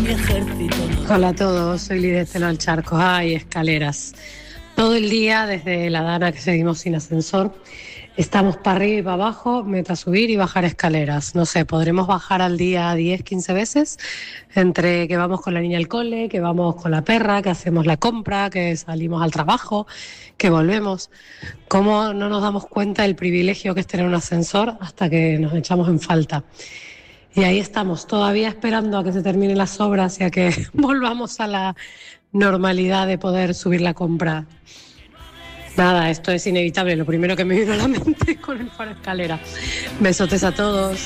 mi ejército. Hola a todos, soy Lidia Estela del Charco. Ay, escaleras. Todo el día, desde la Dana que seguimos sin ascensor, estamos para arriba y para abajo, meta subir y bajar escaleras. No sé, podremos bajar al día 10, 15 veces, entre que vamos con la niña al cole, que vamos con la perra, que hacemos la compra, que salimos al trabajo, que volvemos. ¿Cómo no nos damos cuenta del privilegio que es tener un ascensor hasta que nos echamos en falta? Y ahí estamos, todavía esperando a que se terminen las obras y a que volvamos a la normalidad de poder subir la compra. Nada, esto es inevitable, lo primero que me vino a la mente con el faro escalera. Besotes a todos.